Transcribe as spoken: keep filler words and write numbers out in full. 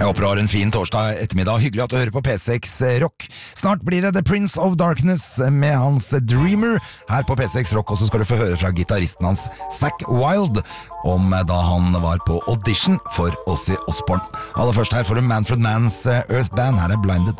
Jeg håper du har en fin torsdag ettermiddag. Hyggelig at du hører på P seks Rock. Snart blir det The Prince of Darkness med hans Dreamer her på P seks Rock, og så skal du få høre fra gitaristen hans Zack Wilde om da han var på audition for Ozzy Osbourne. Aller først her får du Manfred Mann's Earth Band, her er Blinded.